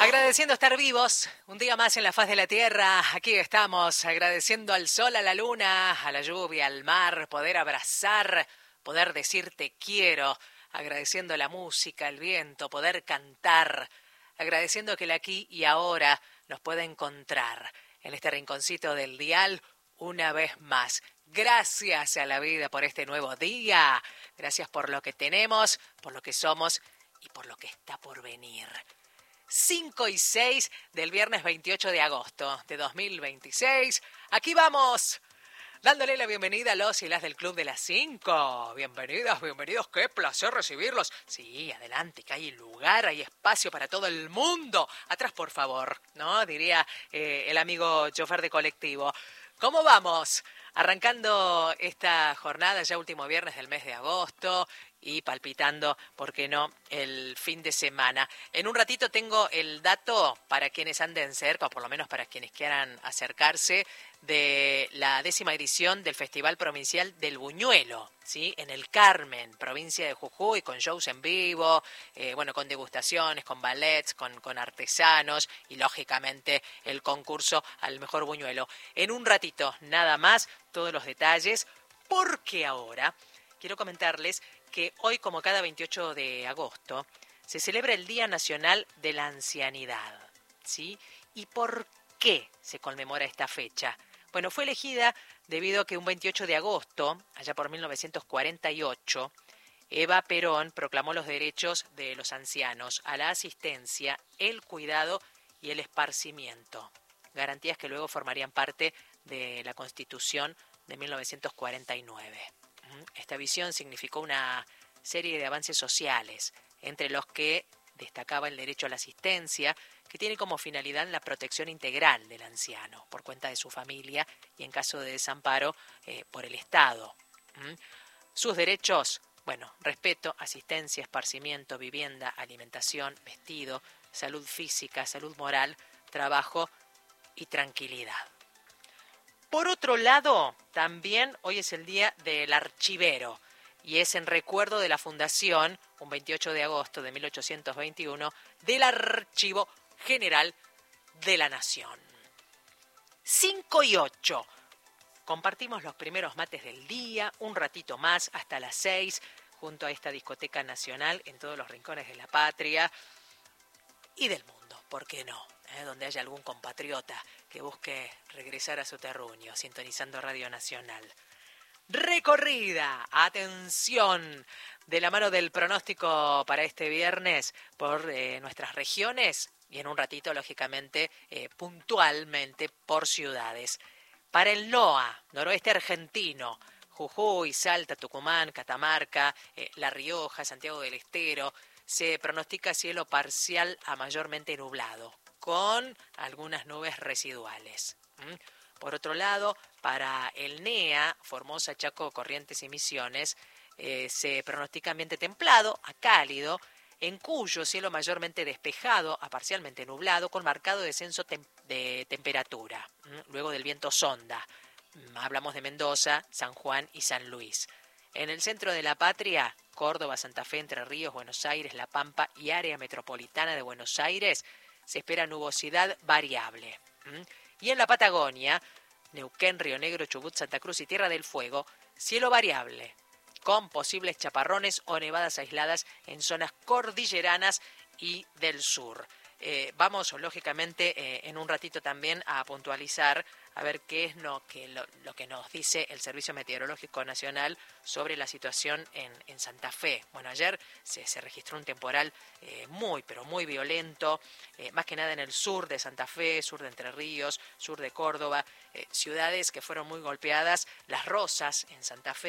Agradeciendo estar vivos, un día más en la faz de la tierra. Aquí estamos, agradeciendo al sol, a la luna, a la lluvia, al mar, poder abrazar, poder decir te quiero, agradeciendo la música, el viento, poder cantar, agradeciendo que el aquí y ahora nos pueda encontrar en este rinconcito del dial una vez más. Gracias a la vida por este nuevo día, gracias por lo que tenemos, por lo que somos y por lo que está por venir. 5 y 6 del viernes 28 de agosto de 2026. Aquí vamos, dándole la bienvenida a los y las del Club de las 5. Bienvenidas, bienvenidos, qué placer recibirlos. Sí, adelante, que hay lugar, hay espacio para todo el mundo. Atrás, por favor, ¿no? Diría el amigo chofer de colectivo. ¿Cómo vamos? Arrancando esta jornada, ya último viernes del mes de agosto y palpitando, ¿por qué no?, el fin de semana. En un ratito tengo el dato para quienes anden cerca, o por lo menos para quienes quieran acercarse, de la 10ª edición del Festival Provincial del Buñuelo, ¿sí? En el Carmen, provincia de Jujuy, con shows en vivo, con degustaciones, con ballets, con artesanos y, lógicamente, el concurso al mejor buñuelo. En un ratito, nada más, todos los detalles, porque ahora quiero comentarles que hoy, como cada 28 de agosto, se celebra el Día Nacional de la Ancianidad, ¿sí? ¿Y por qué se conmemora esta fecha? Bueno, fue elegida debido a que un 28 de agosto, allá por 1948, Eva Perón proclamó los derechos de los ancianos a la asistencia, el cuidado y el esparcimiento. Garantías que luego formarían parte de la Constitución de 1949. Esta visión significó una serie de avances sociales, entre los que destacaba el derecho a la asistencia, que tiene como finalidad la protección integral del anciano por cuenta de su familia y, en caso de desamparo, por el Estado. Sus derechos, respeto, asistencia, esparcimiento, vivienda, alimentación, vestido, salud física, salud moral, trabajo y tranquilidad. Por otro lado, también hoy es el Día del Archivero y es en recuerdo de la fundación, un 28 de agosto de 1821, del Archivo General de la Nación. 5 y 8. Compartimos los primeros mates del día, un ratito más hasta las 6, junto a esta discoteca nacional en todos los rincones de la patria y del mundo, ¿por qué no? Donde haya algún compatriota que busque regresar a su terruño, sintonizando Radio Nacional. Recorrida, atención, de la mano del pronóstico para este viernes por nuestras regiones y en un ratito, lógicamente, puntualmente por ciudades. Para el NOA, noroeste argentino, Jujuy, Salta, Tucumán, Catamarca, La Rioja, Santiago del Estero, se pronostica cielo parcial a mayormente nublado, con algunas nubes residuales. Por otro lado, para el NEA, Formosa, Chaco, Corrientes y Misiones, se pronostica ambiente templado a cálido, en Cuyo cielo mayormente despejado a parcialmente nublado, con marcado descenso de temperatura, luego del viento sonda. Hablamos de Mendoza, San Juan y San Luis. En el centro de la patria, Córdoba, Santa Fe, Entre Ríos, Buenos Aires, La Pampa y área metropolitana de Buenos Aires, se espera nubosidad variable. Y en la Patagonia, Neuquén, Río Negro, Chubut, Santa Cruz y Tierra del Fuego, cielo variable, con posibles chaparrones o nevadas aisladas en zonas cordilleranas y del sur. Vamos, lógicamente, en un ratito también a puntualizar a ver qué es lo que nos dice el Servicio Meteorológico Nacional sobre la situación en Santa Fe. Bueno, ayer se registró un temporal muy, pero muy violento, más que nada en el sur de Santa Fe, sur de Entre Ríos, sur de Córdoba, ciudades que fueron muy golpeadas. Las Rosas, en Santa Fe,